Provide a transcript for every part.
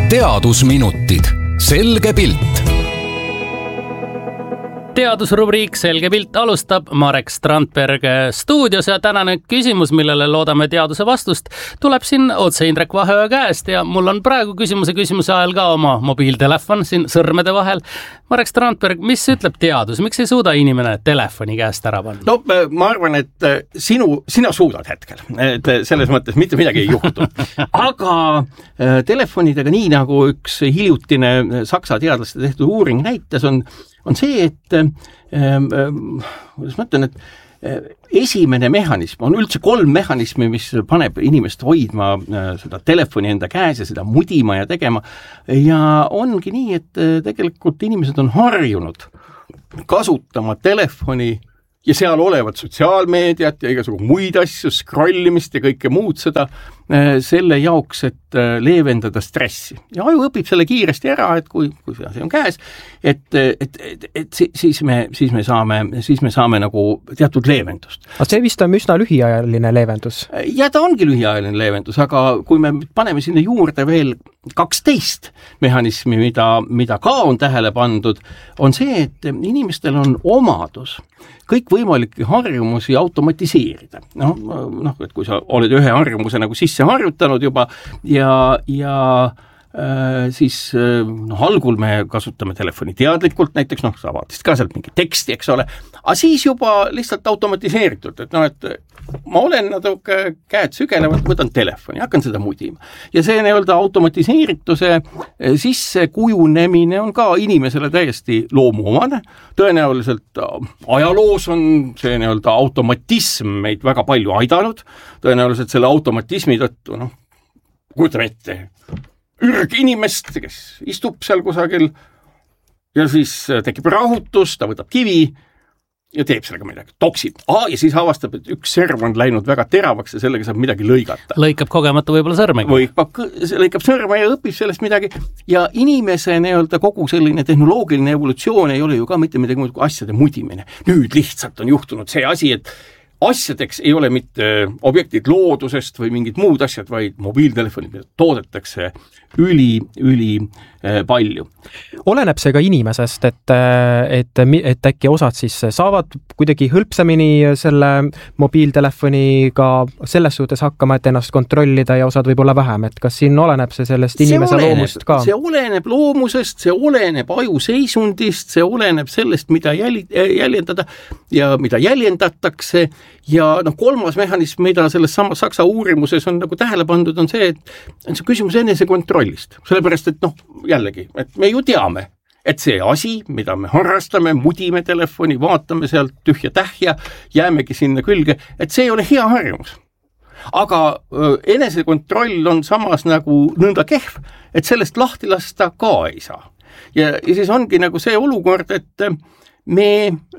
teadusminutid. Selge pilt. Teadusrubriik Selge pilt alustab Marek Strandberg stuudios ja tänane küsimus, millele loodame teaduse vastust, tuleb siin otse Indrek Vaheoja käest ja mul on praegu küsimuse ajal ka oma mobiiltelefon siin sõrmede vahel. Marek Strandberg, mis ütleb teadus? Miks ei suuda inimene telefoni käest ära panna? No ma arvan, et sina suudad hetkel, et selles mõttes mitte midagi ei juhtu. Aga telefonidega nii nagu üks hiljutine saksa teadlaste tehtud uuring näitas, on see, et kuidas ma ütlen, et esimene mehhanism, on üldse 3 mehhanismi, mis paneb inimest hoidma seda telefoni enda käes ja seda mudima ja tegema. Ja ongi nii, et tegelikult inimesed on harjunud kasutama telefoni ja seal olevat sotsiaalmeediat ja igasugu muid asju, scrollimist ja kõike muud seda selle jaoks, et leevendada stressi. Ja aju õpib selle kiiresti ära, et kui see asi on käes, et siis me saame nagu teatud leevendust. Aga see vist on üsna lühiajaline leevendus? Ja ta ongi lühiajaline leevendus, aga kui me paneme sinna juurde veel 12 mehhanismi, mida ka on tähele pandud, on see, et inimestel on omadus kõik võimalikke harjumusi automatiseerida. Et kui sa oled ühe harjumuse nagu sisse harjutanud juba ja siis algul me kasutame telefoni teadlikult, näiteks sa vaatasid ka sealt mingi teksti, eks ole, aga siis juba lihtsalt automatiseeritud, et ma olen natuke käed sügelevad, võtan telefoni, hakkan seda mudima. Ja see automatiseerituse sisse kujunemine on ka inimesele täiesti loomuomane. Tõenäoliselt ajaloos on see automatism meid väga palju aidanud. Tõenäoliselt selle automatismi tõttu, kujutame ette, ürginimest, kes istub seal kusagil ja siis tekib rahutus, ta võtab kivi ja teeb sellega midagi, toksib. Ja siis avastab, et üks sõrm on läinud väga teravaks ja sellega saab midagi lõigata. Lõikab kogemata võib-olla sõrmega. Lõikab sõrme ja õpib sellest midagi. Ja inimese kogu selline tehnoloogiline evolutsioon ei ole ju ka mitte midagi muud kui asjade mudimine. Nüüd lihtsalt on juhtunud see asi, et asjadeks ei ole mitte objektid loodusest või mingid muud asjad, vaid mobiiltelefonid, mida toodetakse üli palju. Oleneb see ka inimesest, et äkki osad siis saavad kuidagi hõlpsamini selle mobiiltelefoniga selles suhtes hakkama, et ennast kontrollida ja osad võib olla vähem, et kas siin oleneb see sellest inimese loomust ka? See oleneb loomusest, see oleneb aju seisundist, see oleneb sellest, mida jäljendada ja mida jäljendatakse. Ja 3. mehhanism, mida selles samas Saksa uurimuses on tähele pandud, on see, et on see küsimus enesekontrollist. Sellepärast, et jällegi, et me ju teame, et see asi, mida me harrastame, mudime telefoni, vaatame sealt tühja tähja, jäämegi sinna külge, et see ei ole hea harjumus. Aga enesekontroll on samas nagu nõnda kehv, et sellest lahti lasta ka ei saa. Ja siis ongi nagu see olukord, et me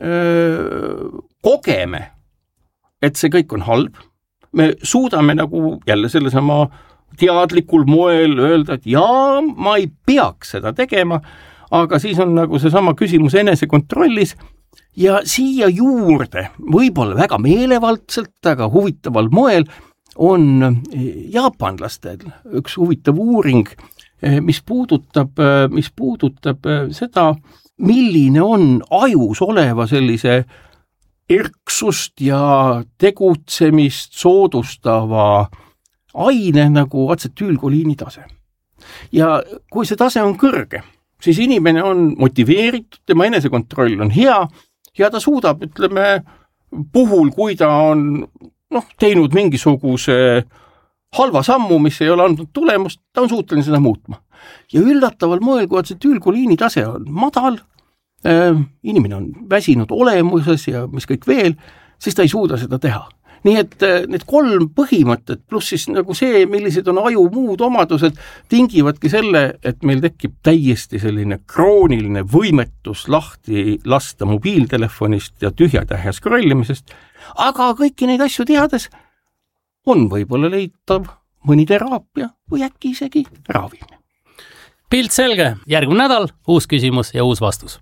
kogeme, et see kõik on halb. Me suudame nagu jälle sellesama teadlikul moel öelda, et jaa, ma ei peaks seda tegema, aga siis on nagu see sama küsimus enesekontrollis ja siia juurde, võib-olla väga meelevaldselt, aga huvitaval moel on jaapanlastel üks huvitav uuring, mis puudutab seda, milline on ajus oleva sellise erksust ja tegutsemist soodustava aine nagu atsetüülkoliini tase. Ja kui see tase on kõrge, siis inimene on motiveeritud, tema enesekontroll on hea ja ta suudab, ütleme, puhul, kui ta on teinud mingisuguse halva sammu, mis ei ole andnud tulemust, ta on suuteline seda muutma. Ja üllataval moel, kui atsetüülkoliini tase on madal, inimene on väsinud olemuses ja mis kõik veel, siis ta ei suuda seda teha. Nii et need 3 põhimõtted, pluss siis nagu see, millised on aju muud omadused, tingivadki selle, et meil tekib täiesti selline krooniline võimetus lahti lasta mobiiltelefonist ja tühja-tähja scrollimisest, aga kõiki neid asju teades on võib-olla leitav mõni teraapia või äkki isegi ravimine. Pilt selge, järgmine nädal uus küsimus ja uus vastus.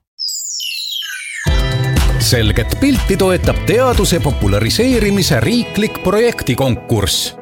Selget pilti toetab teaduse populariseerimise riiklik projektikonkurss.